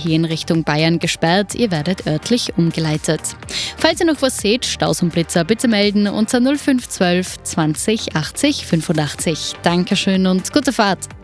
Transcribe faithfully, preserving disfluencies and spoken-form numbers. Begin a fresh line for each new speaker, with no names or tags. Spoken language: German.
hier in Richtung Bayern gesperrt. Ihr werdet örtlich umgeleitet. Falls ihr noch was seht, Staus und Blitzer, bitte melden unter null fünf zwölf zwanzig achtzig fünfundachtzig. Dankeschön und gute Fahrt.